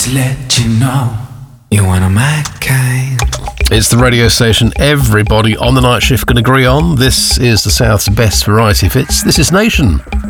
to let you know you're one of my kind. It's the radio station everybody on the night shift can agree on. This is the South's best variety of hits. This is Nation.